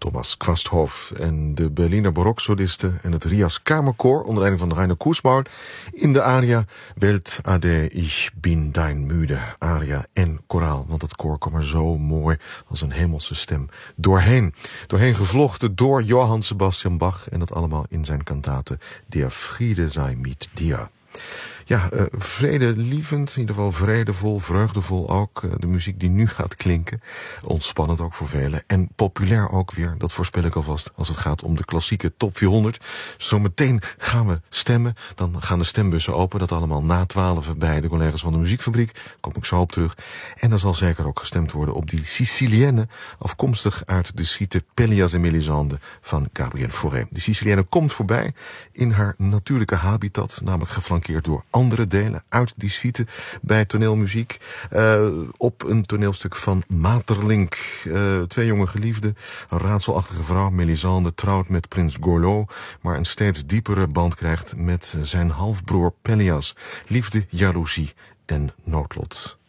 Thomas Quasthoff en de Berliner Baroksolisten en het Rias Kamerkoor onder leiding van Rainer Kussmaul in de aria Welt Ade Ich bin dein müde, aria en koraal, want het koor kwam er zo mooi als een hemelse stem doorheen gevlochten door Johann Sebastian Bach en dat allemaal in zijn kantate Der Friede sei mit dir. Ja, vredelievend, in ieder geval vredevol, vreugdevol ook. De muziek die nu gaat klinken. Ontspannend ook voor velen. En populair ook weer, dat voorspel ik alvast, als het gaat om de klassieke top 400. Zometeen gaan we stemmen. Dan gaan de stembussen open. Dat allemaal na 12 bij de collega's van de Muziekfabriek. Kom ik zo op terug. En er zal zeker ook gestemd worden op die Sicilienne, afkomstig uit de suite Pelléas et Mélisande van Gabriel Fauré. Die Sicilienne komt voorbij in haar natuurlijke habitat, namelijk geflankeerd door andere delen uit die suite bij toneelmuziek. Op een toneelstuk van Maeterlinck. Twee jonge geliefden, een raadselachtige vrouw, Mélisande, trouwt met prins Gorlot, maar een steeds diepere band krijgt met zijn halfbroer Pelléas. Liefde, jaloezie en noodlot.